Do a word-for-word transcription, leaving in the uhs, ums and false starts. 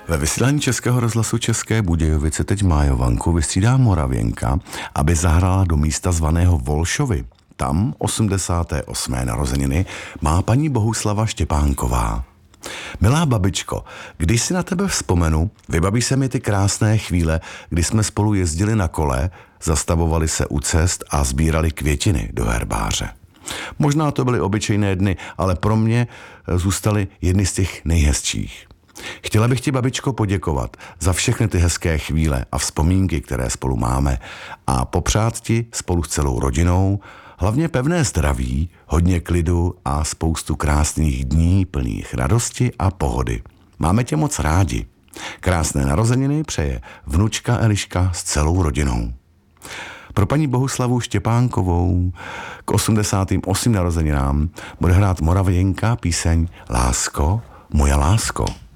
Ve vysílání Českého rozhlasu České Budějovice teď Májovanku vystřídá Moravěnka, aby zahrála do místa zvaného Volšovy. Tam osmdesáté osmé narozeniny má paní Bohuslava Štěpánková. Milá babičko, když si na tebe vzpomenu, vybaví se mi ty krásné chvíle, kdy jsme spolu jezdili na kole, zastavovali se u cest a sbírali květiny do herbáře. Možná to byly obyčejné dny, ale pro mě zůstaly jedny z těch nejhezčích. Chtěla bych ti, babičko, poděkovat za všechny ty hezké chvíle a vzpomínky, které spolu máme, a popřát ti spolu s celou rodinou hlavně pevné zdraví, hodně klidu a spoustu krásných dní plných radosti a pohody. Máme tě moc rádi. Krásné narozeniny přeje vnučka Eliška s celou rodinou. Pro paní Bohuslavu Štěpánkovou k osmdesátým osmým narozeninám bude hrát Moravěnka píseň Lásko, moja lásko.